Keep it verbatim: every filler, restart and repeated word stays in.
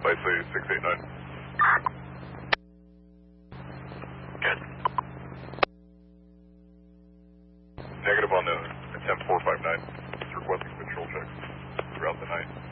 I say six eight nine. Good. Negative on the attempt four five nine. Requesting patrol checks throughout the night.